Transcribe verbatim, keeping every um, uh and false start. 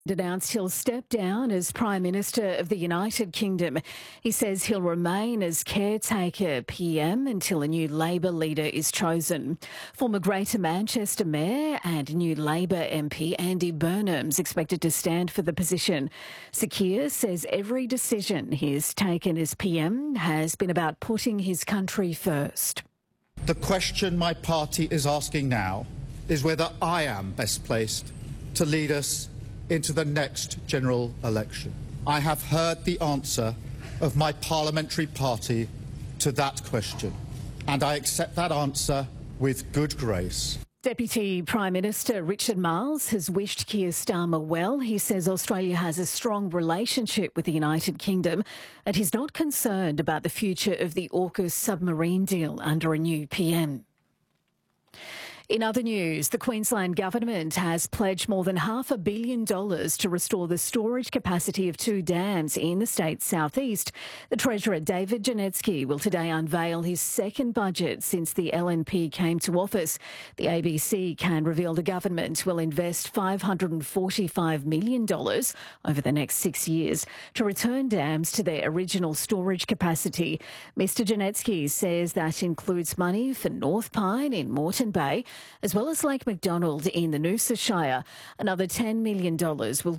Announced he'll step down as Prime Minister of the United Kingdom. He says he'll remain as caretaker P M until a new Labor leader is chosen. Former Greater Manchester Mayor and new Labor M P Andy Burnham's expected to stand for the position. Sir Keir says every decision he's taken as P M has been about putting his country first. The question my party is asking now is whether I am best placed to lead us into the next general election. I have heard the answer of my parliamentary party to that question, and I accept that answer with good grace. Deputy Prime Minister Richard Marles has wished Keir Starmer well. He says Australia has a strong relationship with the United Kingdom and he's not concerned about the future of the AUKUS submarine deal under a new P M. In other news, the Queensland Government has pledged more than half a billion dollars to restore the storage capacity of two dams in the state's southeast. The Treasurer, David Janetsky, will today unveil his second budget since the L N P came to office. The A B C can reveal the government will invest five hundred forty-five million dollars over the next six years to return dams to their original storage capacity. Mister Janetsky says that includes money for North Pine in Moreton Bay, as well as Lake Macdonald in the Noosa Shire. Another ten million dollars will